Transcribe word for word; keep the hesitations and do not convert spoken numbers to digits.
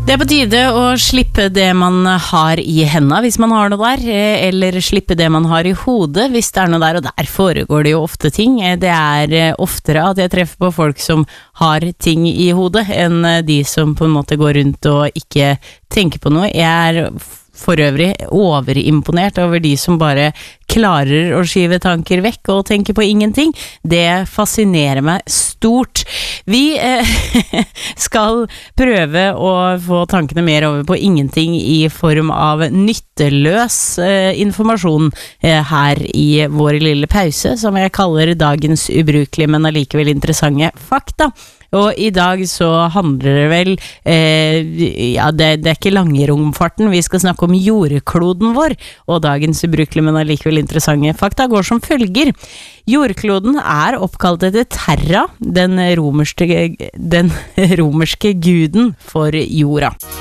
Det er på tide å slippe det man har i hendene hvis man har noe der, eller slippe det man har i hodet hvis det er noe der, og der foregår det jo ofte ting. Det er oftere at jeg treffer på folk som har ting i hodet, enn de som på en måte går rundt og ikke tenker på noe. Jeg er for øvrig overimponert over de som bare klarer å skyve tanker vekk og tenke på ingenting. Det fascinerer meg stort. Vi eh, skal prøve å få tankene mer over på ingenting i form av nytteløs eh, informasjon eh, her i vår lille pause, som jeg kaller dagens ubrukelige, men allikevel interessante fakta. Og i dag så handler det vel, eh, ja, det, det er ikke langromfarten, vi skal snakke om jordkloden vår, og dagens ubrukelige, men allikevel interessante fakta går som følger. Jordkloden er oppkalt etter Terra, den romerske, den romerske guden for jorda.